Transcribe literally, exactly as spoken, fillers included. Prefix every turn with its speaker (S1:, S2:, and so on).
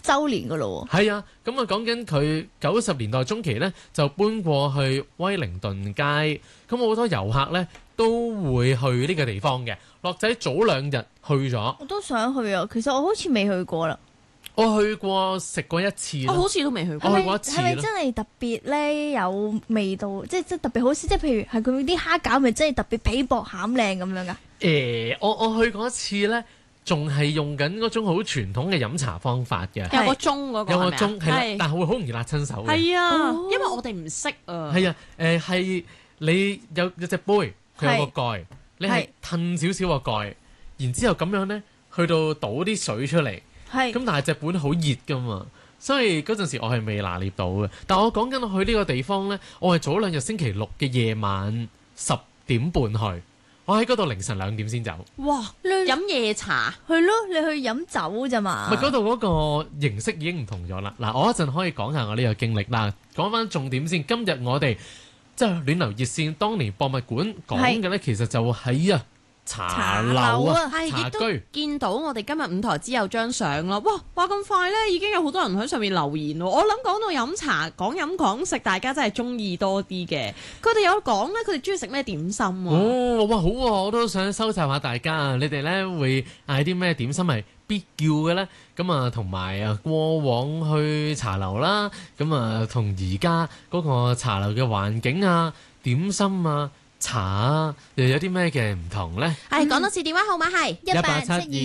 S1: 週年噶咯喎。
S2: 係啊，咁啊講緊佢九十年代中期咧，就搬過去威靈頓街，咁好多遊客咧都會去呢個地方嘅。樂仔早兩日去咗，
S1: 我都想去啊，其實我好似未去過啦。
S2: 我去過食過一次啦，
S3: 我好似都未去過。
S2: 我去過一次
S1: 係咪真係特別咧有味道？即係即係特別好食，即係譬如係佢啲蝦餃，咪真係特別皮薄餡靚咁樣噶？
S2: 誒、我我去過一次咧，仲係用緊嗰種好傳統嘅飲茶方法嘅，
S3: 有個鐘嗰個
S2: 有個
S3: 係咪啊
S2: 鐘係啦，
S3: 係
S2: 但係會好容易辣親手嘅。
S3: 係啊，
S1: 哦
S3: 因為我哋唔識啊。
S2: 係啊，誒、係你有有隻杯，佢有個蓋，你係
S1: 係
S2: 褪少少個蓋，然之後咁樣咧，去到倒啲水出嚟。
S1: 係
S2: 咁但係隻本好熱噶嘛，所以嗰陣時我係未拿捏到嘅。但我講緊我去呢個地方呢，我係早兩日星期六嘅夜晚十點半去，我喺嗰度凌晨兩點先走。
S3: 哇！飲夜茶
S1: 係咯，你去飲酒咋嘛？
S2: 咪嗰度嗰個形式已經唔同咗啦。嗱，我一陣可以講下我呢個經歷啦。講翻重點先，今日我哋即係暖流熱線當年博物館講嘅呢，其實就喺啊茶樓啊，
S3: 係
S2: 茶
S3: 亦都
S2: 居。
S3: 見到我哋今日舞台之有張相咯。哇！話咁快咧，已經有好多人喺上面留言喎。我諗講到飲茶，講飲講食，大家真係中意多啲嘅。佢哋有講咧，佢哋中意食咩點心喎？
S2: 哦，哇，好啊！我都想收集下大家啊，你哋咧會嗌啲咩點心係必叫嘅咧？咁啊，同埋啊，過往去茶樓啦，咁啊，同而家嗰個茶樓嘅環境啊、點心啊、茶啊，又有啲咩嘅唔同咧？
S3: 係講多次電話號碼係
S2: 一八七二